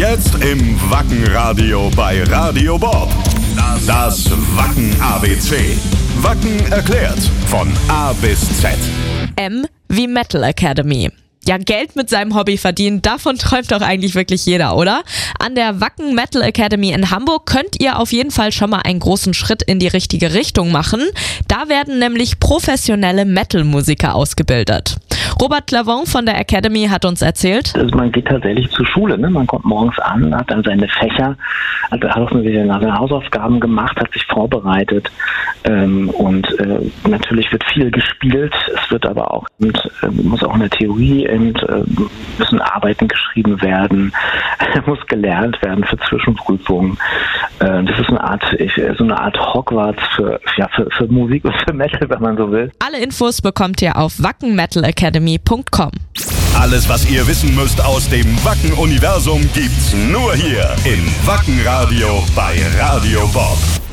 Jetzt im Wacken-Radio bei Radio Bob. Das Wacken-ABC. Wacken erklärt. Von A bis Z. M wie Metal Academy. Ja, Geld mit seinem Hobby verdienen, davon träumt doch eigentlich wirklich jeder, oder? An der Wacken Metal Academy in Hamburg könnt ihr auf jeden Fall schon mal einen großen Schritt in die richtige Richtung machen. Da werden nämlich professionelle Metal-Musiker ausgebildet. Robert Clavon von der Academy hat uns erzählt: Also man geht tatsächlich zur Schule, ne? Man kommt morgens an, hat dann seine Fächer, hat auch seine Hausaufgaben gemacht, hat sich vorbereitet und natürlich wird viel gespielt. Es wird aber auch, muss auch in der Theorie müssen Arbeiten geschrieben werden, muss gelernt werden für Zwischenprüfungen. Das ist so eine Art Hogwarts für Musik und für Metal, wenn man so will. Alle Infos bekommt ihr auf wackenmetalacademy.com. Alles, was ihr wissen müsst aus dem Wacken-Universum, gibt's nur hier im Wacken-Radio bei Radio Bob.